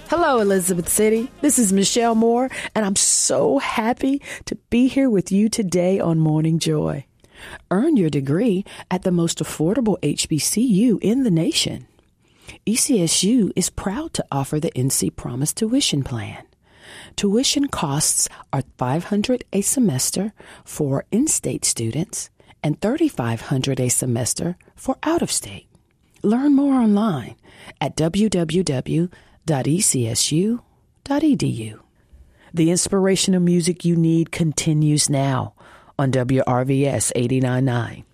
Hello, Elizabeth City. This is Michelle Moore, and I'm so happy to be here with you today on Morning Joy. Earn your degree at the most affordable HBCU in the nation. ECSU is proud to offer the NC Promise tuition plan. Tuition costs are $500 a semester for in-state students and $3,500 a semester for out-of-state. Learn more online at www.ecsu.edu. The inspirational music you need continues now on WRVS 89.9.